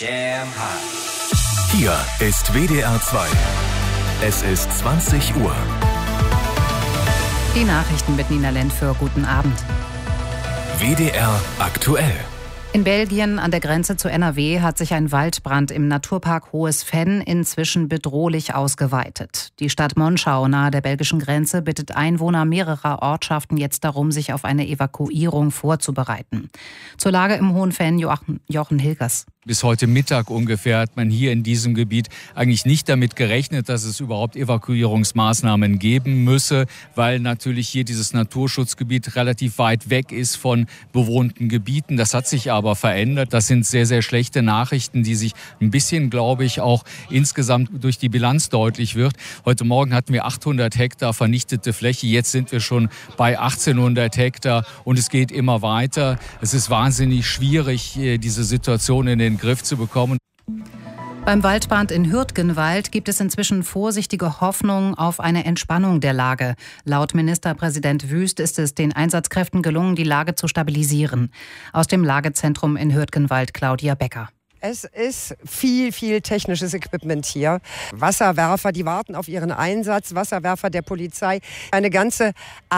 Hier ist WDR 2. Es ist 20 Uhr. Die Nachrichten mit Nina Lentföhr. Guten Abend. WDR aktuell. In Belgien an der Grenze zu NRW hat sich ein Waldbrand im Naturpark Hohes Venn inzwischen bedrohlich ausgeweitet. Die Stadt Monschau nahe der belgischen Grenze bittet Einwohner mehrerer Ortschaften jetzt darum, sich auf eine Evakuierung vorzubereiten. Zur Lage im Hohen Venn Jochen Hilgers. Bis heute Mittag ungefähr hat man hier in diesem Gebiet eigentlich nicht damit gerechnet, dass es überhaupt Evakuierungsmaßnahmen geben müsse, weil natürlich hier dieses Naturschutzgebiet relativ weit weg ist von bewohnten Gebieten. Das hat sich aber verändert. Das sind sehr, sehr schlechte Nachrichten, die sich ein bisschen, glaube ich, auch insgesamt durch die Bilanz deutlich wird. Heute Morgen hatten wir 800 Hektar vernichtete Fläche. Jetzt sind wir schon bei 1800 Hektar und es geht immer weiter. Es ist wahnsinnig schwierig, diese Situation in den Griff zu bekommen. Beim Waldbrand in Hürtgenwald gibt es inzwischen vorsichtige Hoffnung auf eine Entspannung der Lage. Laut Ministerpräsident Wüst ist es den Einsatzkräften gelungen, die Lage zu stabilisieren. Aus dem Lagezentrum in Hürtgenwald, Claudia Becker. Es ist viel technisches Equipment hier. Wasserwerfer, die warten auf ihren Einsatz. Wasserwerfer der Polizei. Eine ganze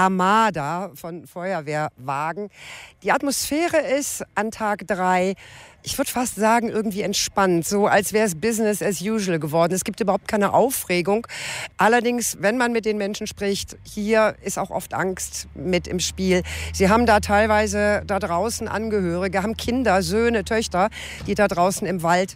Armada von Feuerwehrwagen. Die Atmosphäre ist an Tag 3, ich würde fast sagen, irgendwie entspannt. So als wäre es Business as usual geworden. Es gibt überhaupt keine Aufregung. Allerdings, wenn man mit den Menschen spricht, hier ist auch oft Angst mit im Spiel. Sie haben da teilweise da draußen Angehörige, haben Kinder, Söhne, Töchter, die da draußen im Wald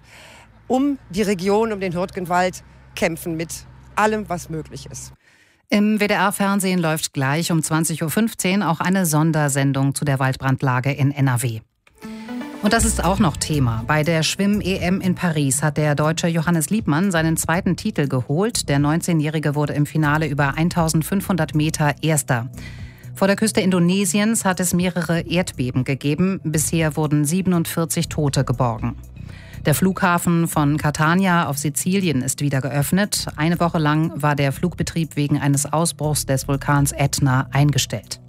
um die Region, um den Hürtgenwald kämpfen mit allem, was möglich ist. Im WDR-Fernsehen läuft gleich um 20.15 Uhr auch eine Sondersendung zu der Waldbrandlage in NRW. Und das ist auch noch Thema. Bei der Schwimm-EM in Paris hat der Deutsche Johannes Liebmann seinen zweiten Titel geholt. Der 19-Jährige wurde im Finale über 1500 Meter Erster. Vor der Küste Indonesiens hat es mehrere Erdbeben gegeben. Bisher wurden 47 Tote geborgen. Der Flughafen von Catania auf Sizilien ist wieder geöffnet. Eine Woche lang war der Flugbetrieb wegen eines Ausbruchs des Vulkans Ätna eingestellt.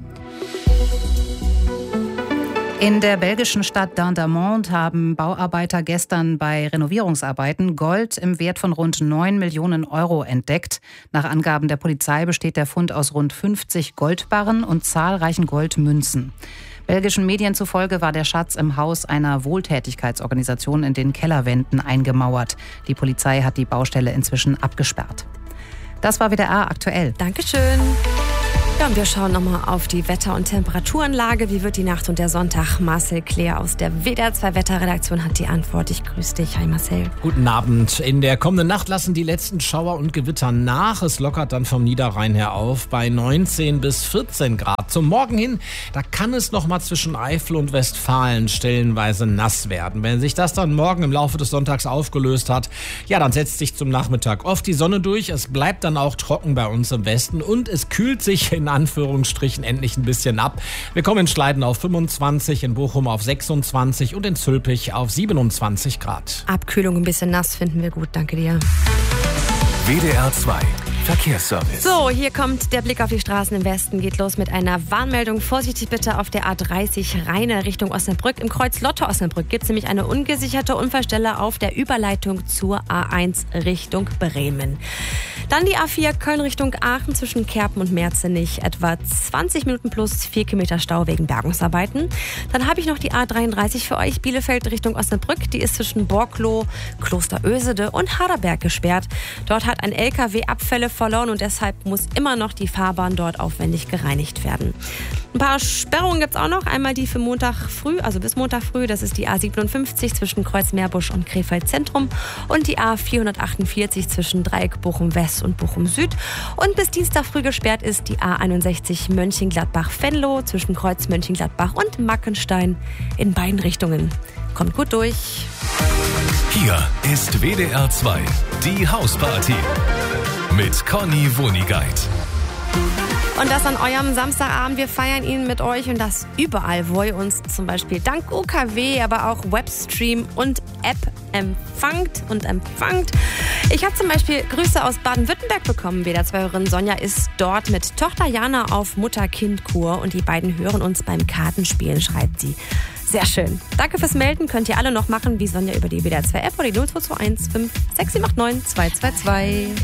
In der belgischen Stadt Dendermonde haben Bauarbeiter gestern bei Renovierungsarbeiten Gold im Wert von rund 9 Millionen Euro entdeckt. Nach Angaben der Polizei besteht der Fund aus rund 50 Goldbarren und zahlreichen Goldmünzen. Belgischen Medien zufolge war der Schatz im Haus einer Wohltätigkeitsorganisation in den Kellerwänden eingemauert. Die Polizei hat die Baustelle inzwischen abgesperrt. Das war WDR aktuell. Dankeschön. Ja, und wir schauen nochmal auf die Wetter- und Temperaturenlage. Wie wird die Nacht und der Sonntag? Marcel Kleer aus der WDR 2 Wetterredaktion hat die Antwort. Ich grüße dich. Hi Marcel. Guten Abend. In der kommenden Nacht lassen die letzten Schauer und Gewitter nach. Es lockert dann vom Niederrhein her auf bei 19 bis 14 Grad. Zum Morgen hin, da kann es nochmal zwischen Eifel und Westfalen stellenweise nass werden. Wenn sich das dann morgen im Laufe des Sonntags aufgelöst hat, ja, dann setzt sich zum Nachmittag oft die Sonne durch. Es bleibt dann auch trocken bei uns im Westen und es kühlt sich in Anführungsstrichen endlich ein bisschen ab. Wir kommen in Schleiden auf 25, in Bochum auf 26 und in Zülpich auf 27 Grad. Abkühlung ein bisschen nass finden wir gut, danke dir. WDR 2 Verkehrsservice. So, hier kommt der Blick auf die Straßen im Westen. Geht los mit einer Warnmeldung. Vorsichtig bitte auf der A30 Rheine Richtung Osnabrück. Im Kreuz Lotte-Osnabrück gibt es nämlich eine ungesicherte Unfallstelle auf der Überleitung zur A1 Richtung Bremen. Dann die A4 Köln Richtung Aachen zwischen Kerpen und Merzenich. Etwa 20 Minuten plus 4 Kilometer Stau wegen Bergungsarbeiten. Dann habe ich noch die A33 für euch. Bielefeld Richtung Osnabrück. Die ist zwischen Borkloh, Klosterösede und Harderberg gesperrt. Dort hat ein LKW Abfälle verloren und deshalb muss immer noch die Fahrbahn dort aufwendig gereinigt werden. Ein paar Sperrungen gibt es auch noch. Einmal die für Montag früh, also bis Montag früh. Das ist die A57 zwischen Kreuzmeerbusch und Krefeld Zentrum und die A448 zwischen Dreieck Bochum West und Bochum Süd. Und bis Dienstag früh gesperrt ist die A61 Mönchengladbach-Venlo zwischen Kreuz Mönchengladbach und Mackenstein in beiden Richtungen. Kommt gut durch. Hier ist WDR 2, die Hausparty mit Conny Wonigkeit. Und das an eurem Samstagabend. Wir feiern ihn mit euch und das überall, wo ihr uns zum Beispiel dank UKW, aber auch Webstream und App empfangt. Ich habe zum Beispiel Grüße aus Baden-Württemberg bekommen. WDR-2-Hörerin Sonja ist dort mit Tochter Jana auf Mutter-Kind-Kur und die beiden hören uns beim Kartenspielen, schreibt sie. Sehr schön. Danke fürs Melden. Könnt ihr alle noch machen, wie Sonja über die WDR 2 App oder die 0221 56789 222.